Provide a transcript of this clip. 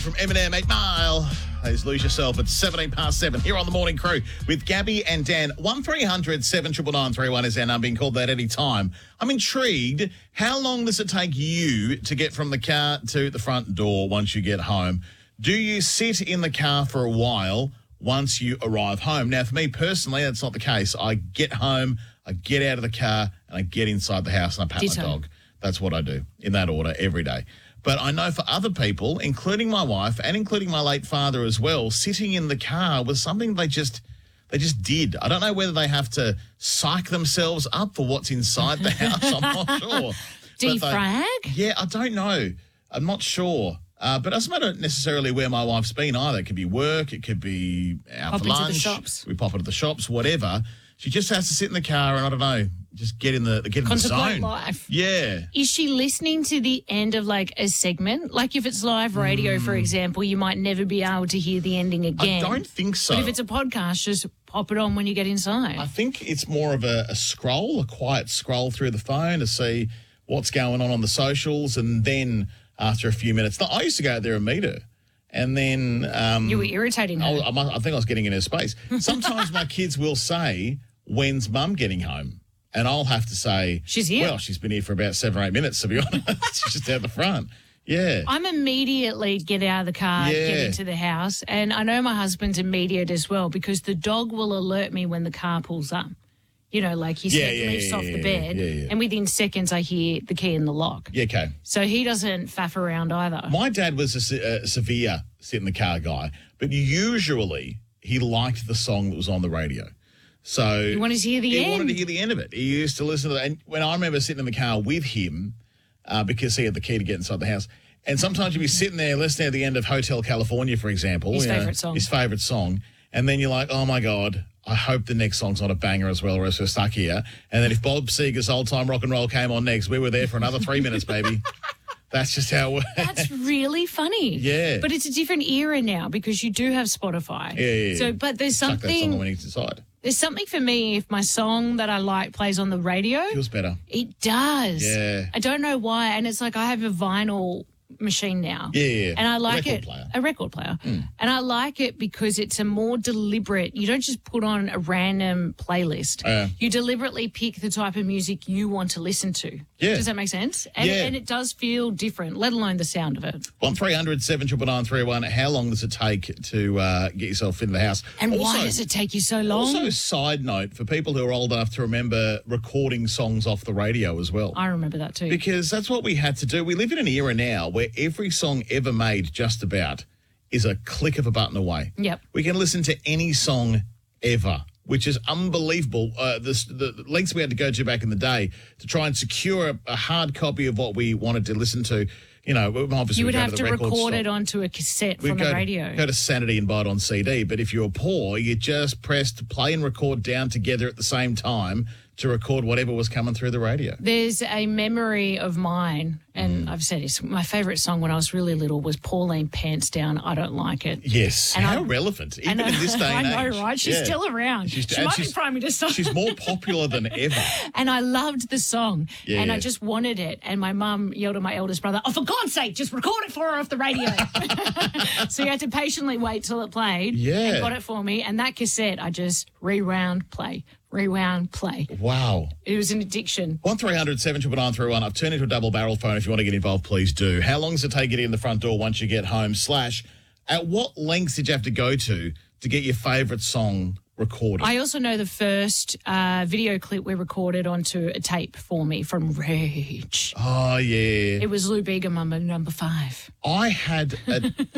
From Eminem, 8 Mile. Please lose yourself at 7 here on the Morning Crew with Gabby and Dan. 1300 799 is our number. Being called that any time. I'm intrigued. How long does it take you to get from the car to the front door once you get home? Do you sit in the car for a while once you arrive home? Now, for me personally, that's not the case. I get home, I get out of the car, and I get inside the house and I pat my dog. That's what I do in that order every day. But I know for other people, including my wife and including my late father as well, sitting in the car was something they just did. I don't know whether they have to psych themselves up for what's inside the house. I'm not sure. Defrag? Yeah, I don't know. I'm not sure. But it doesn't matter necessarily where my wife's been either. It could be work. It could be out for lunch. Into the shops. We pop into the shops, whatever. She just has to sit in the car and, I don't know, just get in the zone. Contemplate life. Yeah. Is she listening to the end of like a segment? Like if it's live radio, for example, you might never be able to hear the ending again. I don't think so. But if it's a podcast, just pop it on when you get inside. I think it's more of a quiet scroll through the phone to see what's going on the socials, and then after a few minutes, I used to go out there and meet her. And then... you were irritating her. I think I was getting in her space. Sometimes my kids will say, when's Mum getting home? And I'll have to say... She's here. Well, she's been here for about 7 or 8 minutes, to be honest. She's just out the front. Yeah. I'm immediately get out of the car, get into the house. And I know my husband's immediate as well, because the dog will alert me when the car pulls up. You know, like he leaps off the bed, and within seconds I hear the key in the lock. Yeah, okay. So he doesn't faff around either. My dad was a severe sit-in-the-car guy, but usually he liked the song that was on the radio. So he wanted to hear the end. He wanted to hear the end of it. He used to listen to that. And when I remember sitting in the car with him, because he had the key to get inside the house, and sometimes you'd be sitting there listening to the end of Hotel California, for example. His favourite song. And then you're like, oh, my God, I hope the next song's not a banger as well, or else we're stuck here. And then if Bob Seger's Old Time Rock and Roll came on next, we were there for another 3 minutes, baby. That's just how it works. That's really funny. Yeah. But it's a different era now because you do have Spotify. Yeah. So, but there's Chuck that something... song when you decide. There's something for me if my song that I like plays on the radio. Feels better. It does. Yeah. I don't know why. And it's like I have a vinyl machine now. Yeah. And I like a record player. And I like it because it's a more deliberate, you don't just put on a random playlist. You deliberately pick the type of music you want to listen to. Yeah. Does that make sense? And it does feel different, let alone the sound of it. 1300 799 How long does it take to get yourself into the house? And why does it take you so long? Also, side note, for people who are old enough to remember recording songs off the radio as well. I remember that too. Because that's what we had to do. We live in an era now where every song ever made just about is a click of a button away. Yep. We can listen to any song ever, which is unbelievable. The lengths we had to go to back in the day to try and secure a hard copy of what we wanted to listen to. You know, obviously you would have to to record it onto a cassette from the radio. Go to Sanity and buy it on CD. But if you were poor, you just pressed play and record down together at the same time to record whatever was coming through the radio. There's a memory of mine, and I've said it's my favourite song when I was really little was Pauline Pants Down, I Don't Like It. Yes, and how relevant, even in this day and age. I know, right? She's still around. She might be Prime Minister. She's more popular than ever. And I loved the song, and I just wanted it. And my mum yelled at my eldest brother, oh, for God's sake, just record it for her off the radio. So you had to patiently wait till it played and got it for me. And that cassette, I just rewound, play. Wow. It was an addiction. 1300 799 I've turned into a double barrel phone. If you want to get involved, please do. How long does it take getting in the front door once you get home? / at what lengths did you have to go to get your favourite song recorded? I also know the first video clip we recorded onto a tape for me from Rage. Oh, yeah. It was Lou Bega, number 5. I had a